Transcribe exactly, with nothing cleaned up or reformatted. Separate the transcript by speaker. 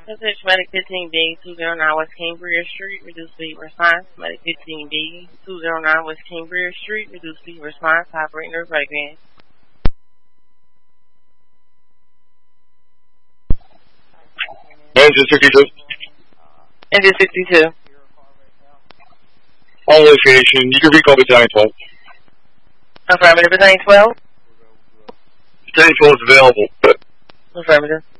Speaker 1: Message Medic fifteen B, two oh nine West Cambria Street, reduced speed response. Medic fifteen B, two oh nine West Cambria Street, reduced speed response, operating the program.
Speaker 2: Engine sixty-two.
Speaker 1: Engine sixty-two.
Speaker 2: On location, you can recall Battalion twelve.
Speaker 1: Affirmative, Battalion twelve.
Speaker 2: Battalion twelve is available.
Speaker 1: Affirmative.